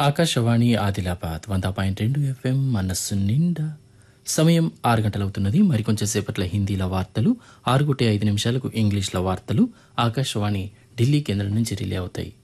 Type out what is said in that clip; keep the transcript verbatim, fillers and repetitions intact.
ఆకాశవాణి ఆదిలాబాద్ వంద పాయింట్ రెండు ఎఫ్ఎం మనస్సు నిండా. సమయం ఆరు గంటలవుతున్నది. మరికొంచెం సేపట్ల హిందీల వార్తలు, ఆరు గుట్టే ఐదు నిమిషాలకు ఇంగ్లీష్ల వార్తలు ఆకాశవాణి ఢిల్లీ కేంద్రం నుంచి రిలే అవుతాయి.